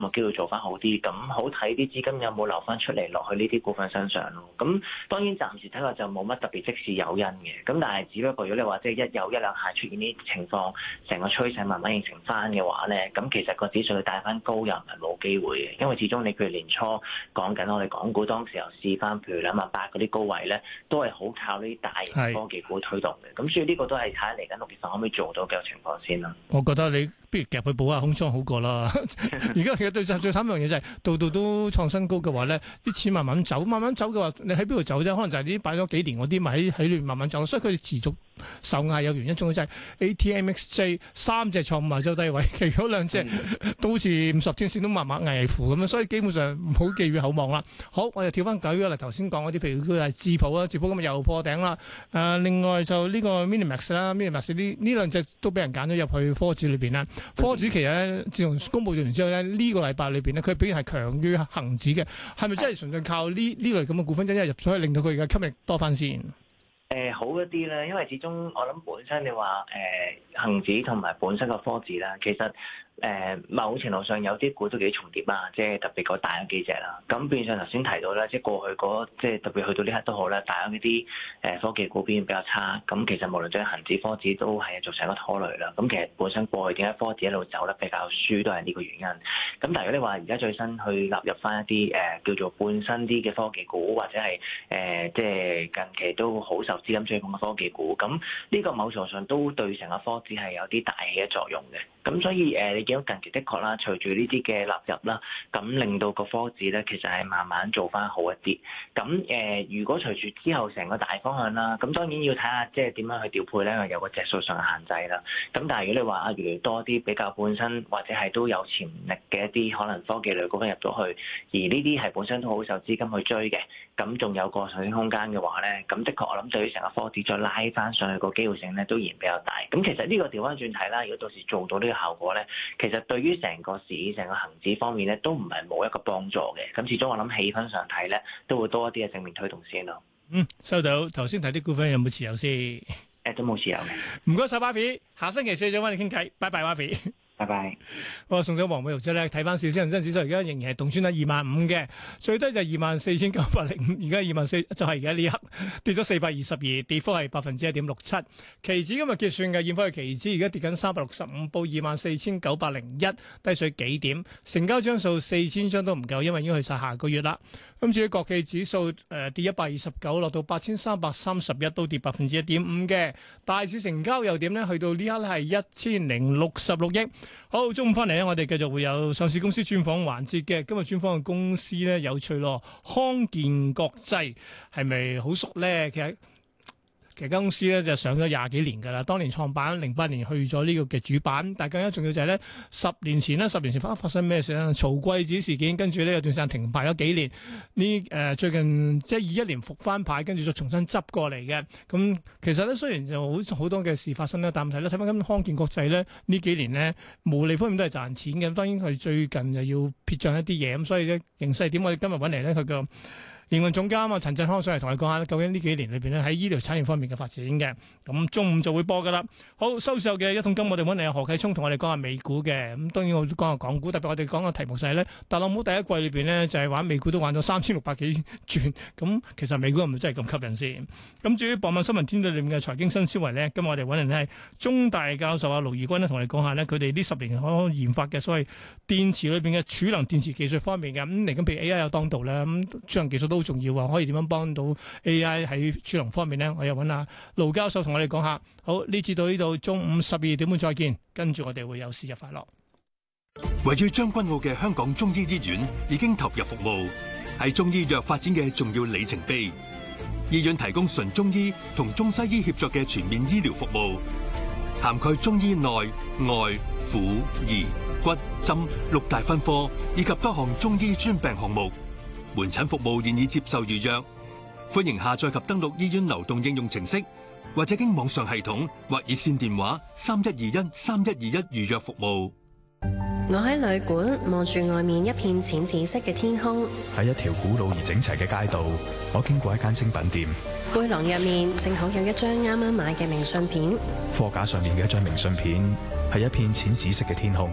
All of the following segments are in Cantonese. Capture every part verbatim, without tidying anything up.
有機會做翻好啲。咁好睇啲資金有冇流翻出嚟落去呢啲股份身上咯。咁當然暫時睇落就冇乜特別即時誘因嘅。咁但係只不過如果你話即係一有一兩下出現呢啲情況，成個趨勢慢慢形成翻嘅話咧，咁其實個指數要帶翻高又唔係冇機會嘅。因為始終你譬如年初講緊我哋港股當時又試翻譬如兩萬八嗰啲高位咧，都係好靠呢啲大型科技股推動嘅。咁所以呢個都係睇下嚟緊六月份可唔可以做到嘅情況先啦。 我覺得你不如夾去補下空倉好過啦。而家其實最最慘一樣嘢就係度度都創新高嘅話咧，啲錢慢慢走，慢慢走嘅話，你喺邊度走啫？可能就係啲擺咗幾年嗰啲，咪喺喺裏面慢慢走。所以佢哋持續受壓有原因，仲有就係 A T M X J 三隻創五十周低位，其餘兩隻都好似五十天線都慢慢危乎咁樣，所以基本上唔好寄予厚望啦。好，我哋跳翻舉個例，頭先講嗰啲，譬如佢係智普啊，智普今日又破頂啦。誒、呃，另外就呢個 Minimax 啦，Minimax 呢呢兩隻都俾人揀咗入去科指裏邊啦。科指其實咧，自從公佈完之後咧，呢、這個禮拜裏邊咧，佢表現係強於恒指嘅，係咪真係純粹靠呢呢類咁嘅股份一日入咗去，令到佢而家吸引力多翻先？ 誒、呃、好一啲啦，因為始終我諗本身你話誒恆指同埋本身個科指啦，其實誒、呃、某程度上有啲股都幾重疊啊，即係特別嗰大嗰幾隻啦。咁變相頭先提到啦，即係過去嗰即係特別去到呢刻都好啦，大嗰啲誒科技股表現比較差。咁其實無論對恆指、科指都係造成一個拖累啦。咁其實本身過去點解科指一路走得比較輸，都係呢個原因。咁但係如果你話而家最新去納入翻一啲誒、呃、叫做半新啲嘅科技股，或者係誒、呃、即係近期都好受資金追捧嘅科技股，咁呢個某程度上都對成個科指係有啲大氣嘅作用嘅。咁所以誒、呃，你見到近期的確啦，隨住呢啲嘅納入啦，咁令到個科指咧其實係慢慢做翻好一啲。咁誒、呃，如果隨住之後成個大方向啦，咁當然要睇下即係點樣去調配咧，有個隻數上嘅限制啦。咁但係如果你話啊，越嚟越多啲比較本身或者係都有潛力嘅一啲可能科技類股份入咗去，而呢啲係本身都好受資金去追嘅，咁仲有個上升空間嘅話咧，咁的確我諗對於成個科指再拉翻上去個機會性咧，都仍然比較大。咁其實呢個調翻轉睇啦，如果到時做到呢個效果咧，其實對於成個市、成個恒指方面咧，都唔係冇一個幫助嘅。咁始終我諗氣氛上睇咧，都會多一啲嘅正面推動先咯。 嗯，收到。頭先睇啲股份有冇持有先？ 誒，都冇持有嘅。 唔該晒 Wafi，下星期四再揾你傾偈。拜拜 Wafi。 拜拜。 我送咗黃美豪之後咧，睇翻市，恒生指數而家仍然係動穿喺二萬五嘅，最低就係二萬四千九百零五，而家二萬四就係而家呢刻跌咗四百二十二，跌幅係百分之一點六七。期指今日結算嘅現貨嘅期指而家跌緊三百六十五，報二萬四千九百零一，低水幾點？成交張數四千張都唔夠，因為已經去晒下個月啦。咁至於國企指數誒、呃、跌一百二十九，落到八千三百三十一，都跌百分之一點五嘅。大市成交又點呢？去到呢刻係一千零六十六億。好，中午翻嚟咧，我哋繼續會有上市公司專訪環節嘅。今日專訪嘅公司咧有趣咯，康健國際係咪好熟咧？其實。其實間公司咧就上咗廿幾年㗎啦，當年創辦，零八年去咗呢個嘅主板，但係更加重要就係咧，十年前咧，十年前發發生咩事咧？曹貴子事件，跟住咧有段時間停牌咗幾年，呢誒、呃、最近即係二一年復翻牌，跟住再重新執過嚟嘅。咁其實咧雖然就好好多嘅事發生啦，但係咧睇翻今康健國際咧呢幾年咧無利方面都係賺錢嘅，當然佢最近又要撇帳一啲嘢，咁所以咧形勢點？我哋今日揾嚟咧佢個營運總監啊，陳振康上嚟同你講下，究竟呢幾年裏邊咧喺醫療產業方面嘅發展嘅。咁中午就會播噶啦。好，收市後嘅一桶金，我哋揾嚟何啟聰同我哋講下美股嘅。咁當然我講下港股，特別我哋講嘅題目就係咧，特朗普第一季裏邊咧就係玩美股都玩咗三千六百幾轉。咁其實美股係咪真係咁吸引先？咁至於傍晚新聞天地裏面嘅財經新思維咧，今日我哋揾嚟係中大教授啊盧怡君咧，同我哋講下咧，佢哋呢十年可研發嘅所謂電池裏邊嘅儲能電池技術方面嘅。咁嚟緊譬如 A I 有當道啦，咁儲能技術都好重要啊，可以點樣幫到 A I 喺儲能方面咧？我又揾下盧教授同我哋講下。好，呢次到呢度，中午十二點半再見。跟住我哋會有事日快樂。 位於將軍澳嘅香港中醫醫院已經投入服務，係中醫藥發展嘅重要里程碑。醫院提供純中醫同中西醫協作嘅全面醫療服務，涵蓋中醫內外婦兒骨針六大分科，以及多項中醫專病項目。門診服務現已接受預約，歡迎下載及登錄醫院流動應用程式，或者經網上系統或熱線電話三一二一三一二一預約服務。 我喺旅館望住外面一片淺紫色嘅天空， 喺一條古老而整齊嘅街道，我經過一間精品店， 背囊入面正好有一張啱啱買嘅明信片， 貨架上面嘅一張明信片係一片淺紫色嘅天空。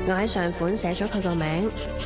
我喺上款寫咗佢個名。